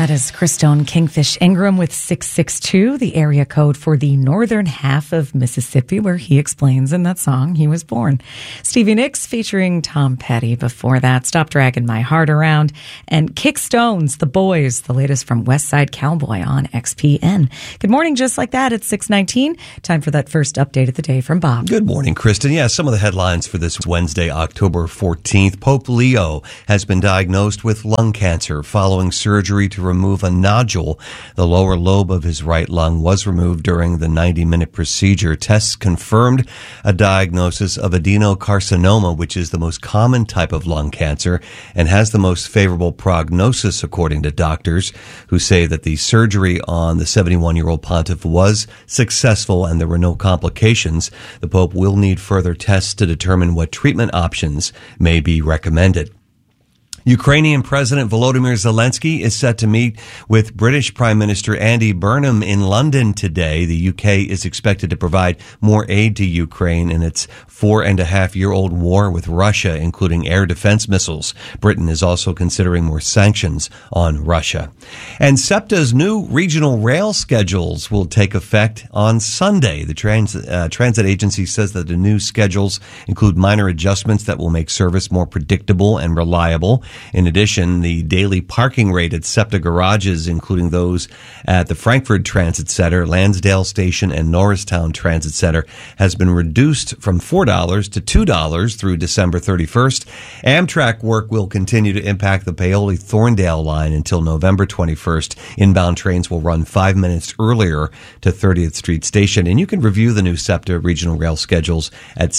That is Christone Kingfish Ingram with 662, the area code for the northern half of Mississippi, where he explains in that song he was born. Stevie Nicks featuring Tom Petty before that, Stop Dragging My Heart Around, and Kick Stones, The Boys, the latest from West Side Cowboy on XPN. Good morning, just like that, at 6:19. Time for that first update of the day from Bob. Good morning, Kristen. Yeah, some of the headlines for this Wednesday, October 14th. Pope Leo has been diagnosed with lung cancer following surgery to remove a nodule. The lower lobe of his right lung was removed during the 90-minute procedure. Tests confirmed a diagnosis of adenocarcinoma, which is the most common type of lung cancer and has the most favorable prognosis, according to doctors, who say that the surgery on the 71-year-old pontiff was successful and there were no complications. The Pope will need further tests to determine what treatment options may be recommended. Ukrainian President Volodymyr Zelensky is set to meet with British Prime Minister Andy Burnham in London today. The UK is expected to provide more aid to Ukraine in its 4.5-year-old war with Russia, including air defense missiles. Britain is also considering more sanctions on Russia. And SEPTA's new regional rail schedules will take effect on Sunday. The transit agency says that the new schedules include minor adjustments that will make service more predictable and reliable. In addition, the daily parking rate at SEPTA garages, including those at the Frankfurt Transit Center, Lansdale Station, and Norristown Transit Center, has been reduced from $4 to $2 through December 31st. Amtrak work will continue to impact the Paoli-Thorndale line until November 21st. Inbound trains will run 5 minutes earlier to 30th Street Station. And you can review the new SEPTA regional rail schedules at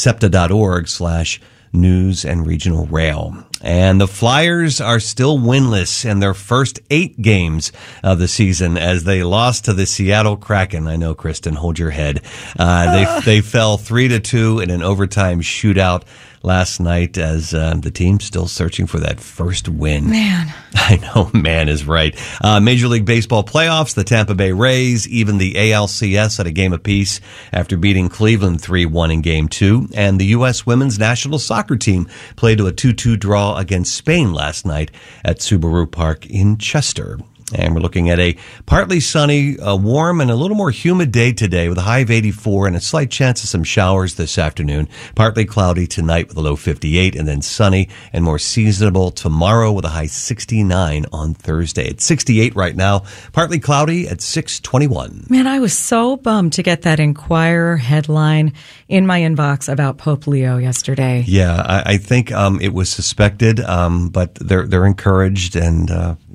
septa.org/news and regional rail. And the Flyers are still winless in their first 8 games of the season as they lost to the Seattle Kraken. I know, Kristen, hold your head. They fell 3-2 in an overtime shootout last night as the team's still searching for that first win. Man. I know, man is right. Major League Baseball playoffs, the Tampa Bay Rays, even the ALCS at a game apiece after beating Cleveland 3-1 in Game 2. And the U.S. women's national soccer team played to a 2-2 draw against Spain last night at Subaru Park in Chester. And we're looking at a partly sunny, warm, and a little more humid day today with a high of 84 and a slight chance of some showers this afternoon. Partly cloudy tonight with a low 58, and then sunny and more seasonable tomorrow with a high 69 on Thursday. It's 68 right now, partly cloudy at 6:21. Man, I was so bummed to get that Inquirer headline in my inbox about Pope Leo yesterday. Yeah, I think it was suspected, but they're encouraged, and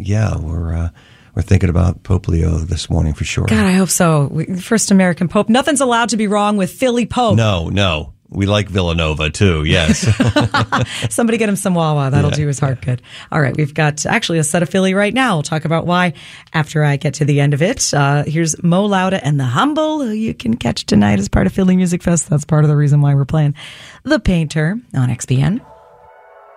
we're thinking about Pope Leo this morning for sure. God, I hope so. First American Pope. Nothing's allowed to be wrong with Philly Pope. No. We like Villanova, too, yes. Somebody get him some Wawa. That'll do his heart good. All right, we've got actually a set of Philly right now. We'll talk about why after I get to the end of it. Here's Mo Lauda and the Humble, who you can catch tonight as part of Philly Music Fest. That's part of the reason why we're playing The Painter on XPN.